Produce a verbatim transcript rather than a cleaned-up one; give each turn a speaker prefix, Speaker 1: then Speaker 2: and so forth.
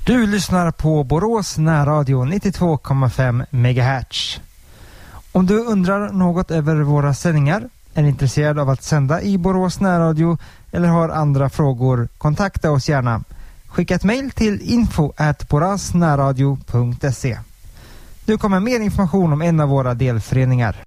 Speaker 1: Du lyssnar på Borås närradio nittiotvå komma fem megahertz. Om du undrar något över våra sändningar, är intresserad av att sända i Borås närradio eller har andra frågor, kontakta oss gärna. Skicka ett mejl till info at borasnärradio punkt se. Nu kommer mer information om en av våra delföreningar.